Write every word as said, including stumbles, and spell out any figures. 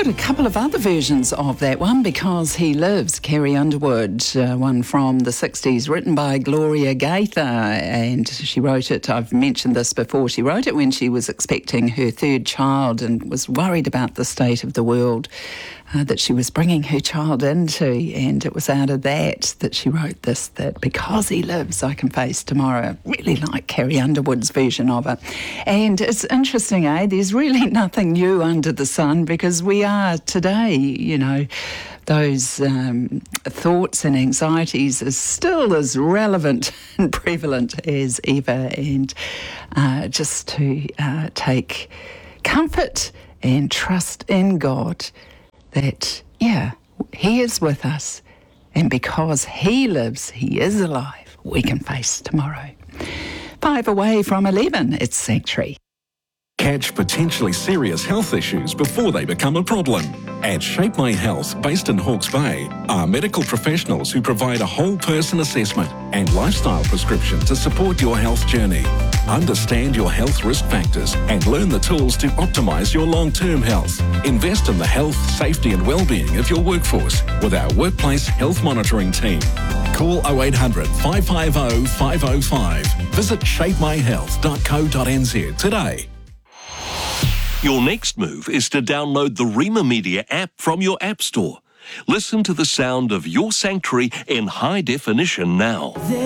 got a couple of other versions of that one, Because He Lives, Carrie Underwood, uh, one from the sixties, written by Gloria Gaither, and she wrote it, I've mentioned this before, she wrote it when she was expecting her third child and was worried about the state of the world uh, that she was bringing her child into, and it was out of that that she wrote this, that because he lives, I can face tomorrow. I really like Carrie Underwood's version of it. And it's interesting, eh? There's really nothing new under the sun, because we are today, you know, those um, thoughts and anxieties are still as relevant and prevalent as ever. And uh, just to uh, take comfort and trust in God that, yeah, He is with us. And because He lives, He is alive, we can face tomorrow. Five away from eleven, it's Sanctuary. Catch potentially serious health issues before they become a problem. At Shape My Health, based in Hawke's Bay, are medical professionals who provide a whole person assessment and lifestyle prescription to support your health journey. Understand your health risk factors and learn the tools to optimise your long-term health. Invest in the health, safety and well-being of your workforce with our workplace health monitoring team. Call oh eight hundred, five five oh, five oh five. Visit shape my health dot co dot n z today. Your next move is to download the Rima Media app from your app store. Listen to the sound of your sanctuary in high definition now.